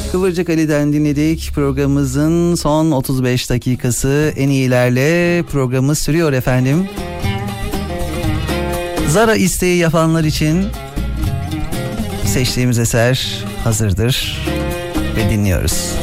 Kıvırcık Ali'den dinledik. Programımızın son 35 dakikası en iyilerle programımız sürüyor efendim. Zara isteği yapanlar için seçtiğimiz eser hazırdır ve dinliyoruz.